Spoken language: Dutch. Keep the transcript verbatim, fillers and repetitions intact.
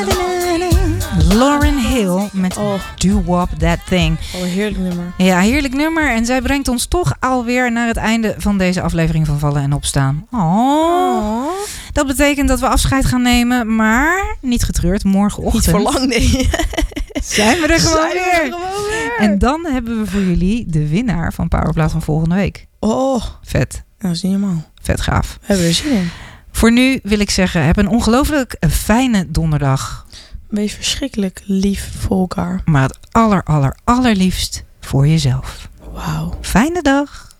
Lauryn Hill met oh. Do-Wop That Thing. Oh, een heerlijk nummer. Ja, heerlijk nummer. En zij brengt ons toch alweer naar het einde van deze aflevering van Vallen en Opstaan. Oh. oh. Dat betekent dat we afscheid gaan nemen, maar niet getreurd. Morgenochtend. Niet voor lang, nee. Zijn we er gewoon, Zijn weer. we er gewoon weer. En dan hebben we voor jullie de winnaar van Powerplaat van volgende week. Oh. Vet. Nou, dat is niet helemaal. Vet gaaf. We hebben er zin in. Voor nu wil ik zeggen, heb een ongelooflijk fijne donderdag. Wees verschrikkelijk lief voor elkaar. Maar het aller, aller, allerliefst voor jezelf. Wauw. Fijne dag.